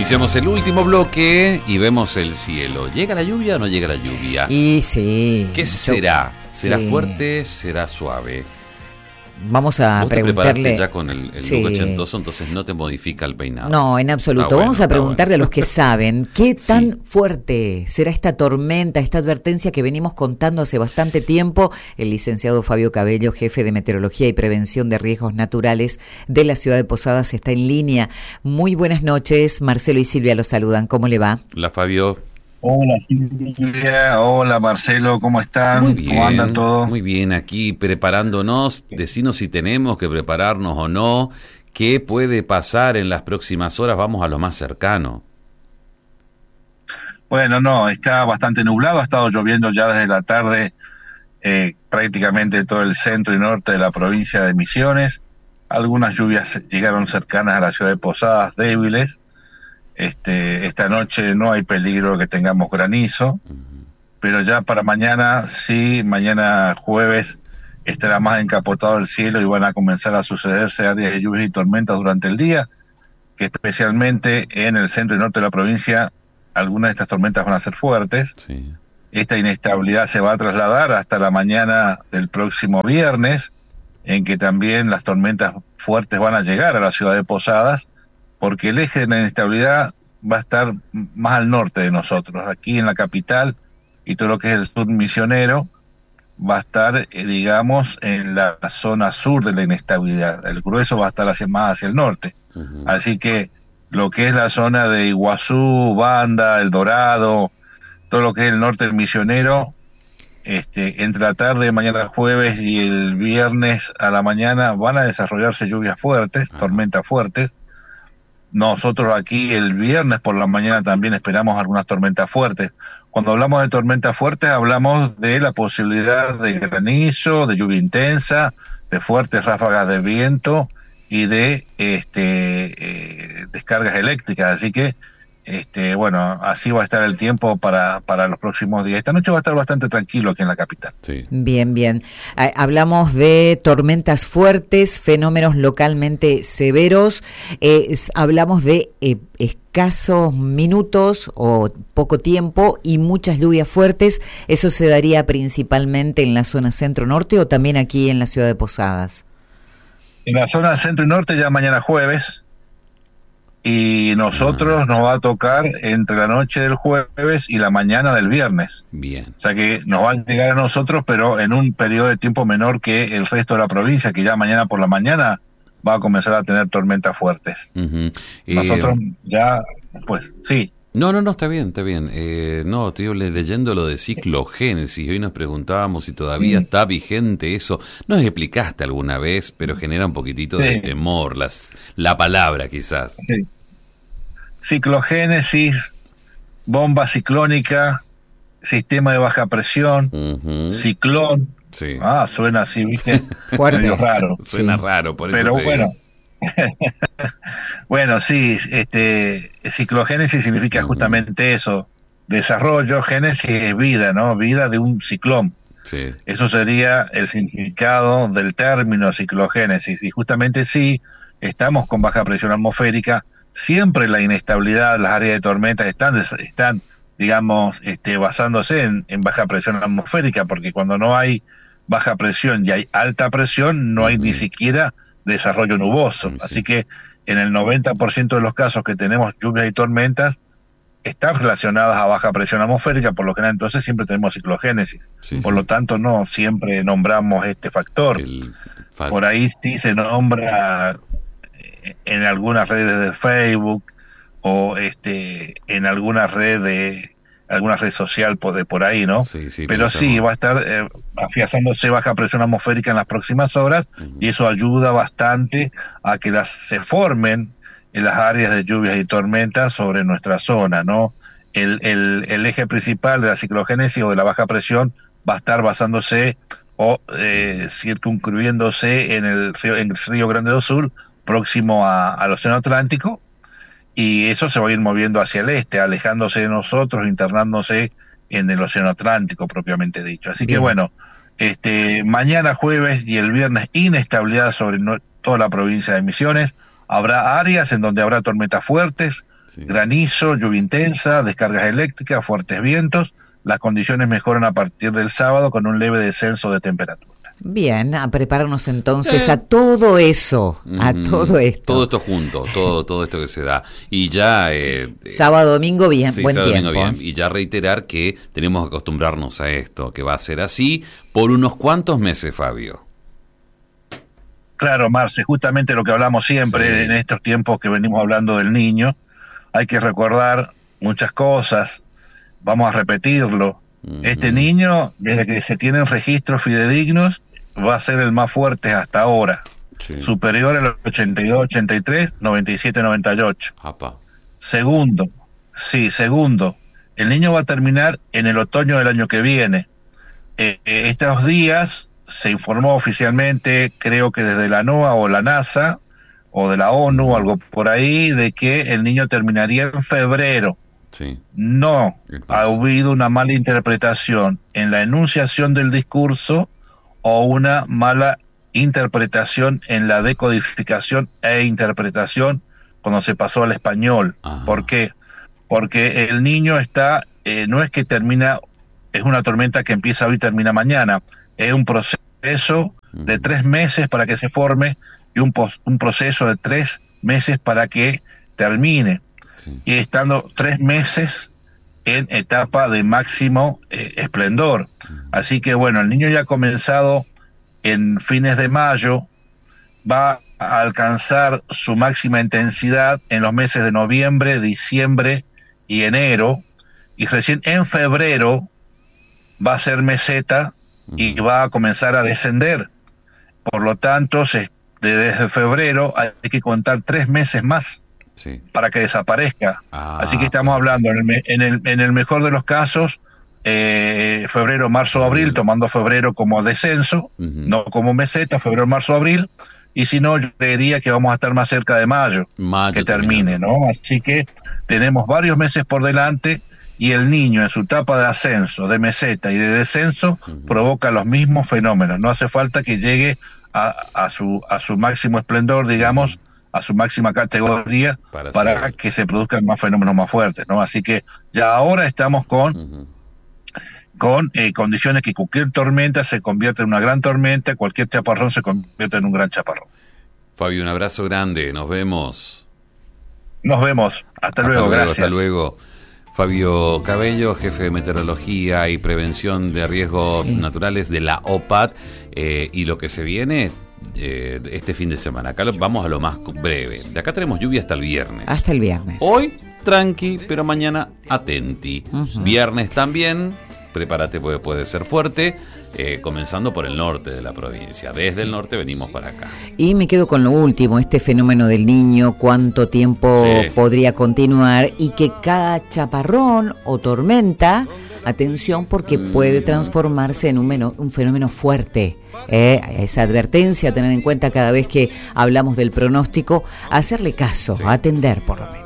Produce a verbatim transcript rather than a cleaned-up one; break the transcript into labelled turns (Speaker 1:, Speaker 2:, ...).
Speaker 1: Iniciamos el último bloque y vemos el cielo. ¿Llega la lluvia o no llega la lluvia?
Speaker 2: Y sí.
Speaker 1: ¿Qué será? ¿Será
Speaker 2: sí.
Speaker 1: fuerte? ¿Será suave?
Speaker 2: Vamos a
Speaker 1: ¿Vos
Speaker 2: preguntarle.
Speaker 1: te preparaste ya con el, el
Speaker 2: sí.
Speaker 1: look ochentoso, entonces no te modifica el peinado?
Speaker 2: No, en absoluto.
Speaker 1: Está bueno,
Speaker 2: Vamos a preguntarle
Speaker 1: bueno.
Speaker 2: a los que saben qué tan
Speaker 1: Sí.
Speaker 2: fuerte será esta tormenta, esta advertencia que venimos contando hace bastante tiempo. El licenciado Fabio Cabello, jefe de Meteorología y Prevención de Riesgos Naturales de la ciudad de Posadas, está en línea. Muy buenas noches. Marcelo y Silvia los saludan. ¿Cómo le va?
Speaker 1: Hola, Fabio.
Speaker 3: Hola Silvia, hola Marcelo, ¿cómo están?
Speaker 1: Muy bien,
Speaker 3: ¿Cómo anda todo?
Speaker 1: muy bien, aquí preparándonos, decinos si tenemos que prepararnos o no, qué puede pasar en las próximas horas, vamos a lo más cercano.
Speaker 3: Bueno, no, está bastante nublado, ha estado lloviendo ya desde la tarde eh, prácticamente todo el centro y norte de la provincia de Misiones. Algunas lluvias llegaron cercanas a la ciudad de Posadas, débiles. Este, esta noche no hay peligro de que tengamos granizo, uh-huh. pero ya para mañana, sí, mañana jueves estará más encapotado el cielo y van a comenzar a sucederse áreas de lluvias y tormentas durante el día, que especialmente en el centro y norte de la provincia algunas de estas tormentas van a ser fuertes.
Speaker 1: Sí.
Speaker 3: Esta inestabilidad se va a trasladar hasta la mañana del próximo viernes, en que también las tormentas fuertes van a llegar a la ciudad de Posadas, porque el eje de la inestabilidad va a estar más al norte de nosotros, aquí en la capital, y todo lo que es el sur misionero va a estar, eh, digamos, en la zona sur de la inestabilidad. El grueso va a estar hacia, más hacia el norte. Uh-huh. Así que lo que es la zona de Iguazú, Banda, El Dorado, todo lo que es el norte del misionero, este, entre la tarde de mañana jueves y el viernes a la mañana van a desarrollarse lluvias fuertes, uh-huh. tormentas fuertes. Nosotros aquí el viernes por la mañana también esperamos algunas tormentas fuertes. Cuando hablamos de tormentas fuertes hablamos de la posibilidad de granizo, de lluvia intensa, de fuertes ráfagas de viento y de este eh, descargas eléctricas. Así que este bueno, así va a estar el tiempo para para los próximos días. Esta noche va a estar bastante tranquilo aquí en la capital.
Speaker 1: Sí.
Speaker 2: Bien, bien. Eh, hablamos de tormentas fuertes, fenómenos localmente severos. Eh, es, hablamos de eh, escasos minutos o poco tiempo y muchas lluvias fuertes. ¿Eso se daría principalmente en la zona centro-norte o también aquí en la ciudad de Posadas?
Speaker 3: En la zona centro y norte ya mañana jueves. Y nosotros ah. nos va a tocar entre la noche del jueves y la mañana del viernes.
Speaker 1: Bien.
Speaker 3: O sea que nos va a llegar a nosotros, pero en un periodo de tiempo menor que el resto de la provincia, que ya mañana por la mañana va a comenzar a tener tormentas fuertes.
Speaker 1: Uh-huh.
Speaker 3: Nosotros
Speaker 1: eh...
Speaker 3: ya, pues, sí.
Speaker 1: No, no, no, está bien, está bien. Eh, no, estoy leyendo lo de ciclogénesis. Hoy nos preguntábamos si todavía sí. está vigente eso. Nos explicaste alguna vez, pero genera un poquitito sí. de temor las, la palabra quizás.
Speaker 3: Sí. Ciclogénesis, bomba ciclónica, sistema de baja presión, uh-huh. ciclón.
Speaker 1: Sí.
Speaker 3: Ah, suena así, ¿viste?
Speaker 2: Fuerte.
Speaker 3: Medio raro.
Speaker 1: Suena
Speaker 2: sí.
Speaker 1: raro, por eso
Speaker 3: Pero
Speaker 1: te
Speaker 3: bueno. Bueno, sí, este, ciclogénesis significa uh-huh. justamente eso, desarrollo, génesis es vida, ¿no? Vida de un ciclón.
Speaker 1: Sí.
Speaker 3: Eso sería el significado del término ciclogénesis. Y justamente sí, estamos con baja presión atmosférica, siempre la inestabilidad, las áreas de tormenta están, están digamos, este, basándose en, en baja presión atmosférica, porque cuando no hay baja presión y hay alta presión, no hay uh-huh. ni siquiera desarrollo nuboso. Sí. Así que en el noventa por ciento de los casos que tenemos lluvias y tormentas están relacionadas a baja presión atmosférica, por lo general entonces siempre tenemos ciclogénesis. Sí, por sí. lo tanto no siempre nombramos este factor. Fa- por ahí sí se nombra en algunas redes de Facebook o este en alguna red de alguna red social por, de por ahí, ¿no?
Speaker 1: Sí, sí,
Speaker 3: pero
Speaker 1: pensamos.
Speaker 3: sí, va a estar eh, afianzándose baja presión atmosférica en las próximas horas uh-huh. y eso ayuda bastante a que las se formen en las áreas de lluvias y tormentas sobre nuestra zona, ¿no? El, el, el eje principal de la ciclogénesis o de la baja presión va a estar basándose o eh, circunscribiéndose en el río, en el río Grande do Sul, próximo a, al Océano Atlántico, y eso se va a ir moviendo hacia el este, alejándose de nosotros, internándose en el Océano Atlántico propiamente dicho. Así Bien. que bueno, este mañana jueves y el viernes inestabilidad sobre no, toda la provincia de Misiones. Habrá áreas en donde habrá tormentas fuertes, sí. granizo, lluvia intensa, descargas eléctricas, fuertes vientos. Las condiciones mejoran a partir del sábado con un leve descenso de temperatura.
Speaker 2: Bien, a prepararnos entonces eh. a todo eso, mm, a todo esto.
Speaker 1: Todo esto junto, todo todo esto que se da. Y ya... Eh,
Speaker 2: sábado, domingo, bien, sí, buen sábado, tiempo. Domingo, bien.
Speaker 1: Y ya reiterar que tenemos que acostumbrarnos a esto, que va a ser así por unos cuantos meses, Fabio.
Speaker 3: Claro, Marce, justamente lo que hablamos siempre sí. en estos tiempos que venimos hablando del niño. Hay que recordar muchas cosas, vamos a repetirlo. Uh-huh. Este niño, desde que se tienen registros fidedignos, va a ser el más fuerte hasta ahora, sí. superior al ochenta y dos, ochenta y tres, noventa y siete, noventa y ocho. Apa. Segundo, sí, segundo, el niño va a terminar en el otoño del año que viene. Eh, eh, estos días se informó oficialmente, creo que desde la NOAA o la NASA, o de la ONU, o algo por ahí, de que el niño terminaría en febrero. Sí. No, ha habido una mala interpretación en la enunciación del discurso o una mala interpretación en la decodificación e interpretación cuando se pasó al español. Ajá. ¿Por qué? Porque el niño está, eh, no es que termina, es una tormenta que empieza hoy y termina mañana, es un proceso de tres meses para que se forme y un, pos, un proceso de tres meses para que termine. Sí. Y estando tres meses en etapa de máximo eh, esplendor. Así que bueno, el niño ya ha comenzado en fines de mayo, va a alcanzar su máxima intensidad en los meses de noviembre, diciembre y enero, y recién en febrero va a ser meseta y va a comenzar a descender. Por lo tanto, se, desde febrero hay que contar tres meses más. Sí. Para que desaparezca. Ah, así que estamos hablando en el, en el, en el mejor de los casos, eh, febrero, marzo, abril, tomando febrero como descenso, uh-huh. no como meseta, febrero, marzo, abril, y si no, yo diría que vamos a estar más cerca de mayo, mayo que termine, terminando. ¿no? Así que tenemos varios meses por delante y el niño en su etapa de ascenso, de meseta y de descenso, uh-huh. provoca los mismos fenómenos. No hace falta que llegue a, a, su, a su máximo esplendor, digamos, uh-huh. a su máxima categoría para, para que se produzcan más fenómenos más fuertes, ¿no? Así que ya ahora estamos con uh-huh. con eh, condiciones que cualquier tormenta se convierte en una gran tormenta, cualquier chaparrón se convierte en un gran chaparrón.
Speaker 1: Fabio, un abrazo grande, nos vemos.
Speaker 3: Nos vemos, hasta, hasta luego,
Speaker 1: luego,
Speaker 3: gracias.
Speaker 1: Hasta luego. Fabio Cabello, jefe de Meteorología y Prevención de Riesgos sí. Naturales de la O P A T, eh, y lo que se viene eh, este fin de semana. Acá lo, vamos a lo más breve. De acá tenemos lluvia hasta el viernes.
Speaker 2: Hasta el viernes.
Speaker 1: Hoy tranqui, pero mañana atenti. Uh-huh. Viernes también, prepárate porque puede ser fuerte. Eh, comenzando por el norte de la provincia. Desde el norte venimos para acá.
Speaker 2: Y me quedo con lo último, este fenómeno del niño, cuánto tiempo sí. podría continuar y que cada chaparrón o tormenta, atención porque mm. puede transformarse en un, meno, un fenómeno fuerte. Eh, esa advertencia a tener en cuenta cada vez que hablamos del pronóstico, hacerle caso, sí. atender por lo menos.